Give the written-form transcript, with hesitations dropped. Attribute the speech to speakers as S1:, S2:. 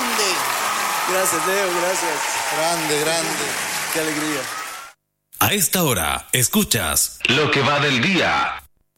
S1: grande.
S2: Gracias, Leo, gracias.
S1: Grande, grande.
S2: Qué alegría.
S3: A esta hora, escuchas Lo que va del día.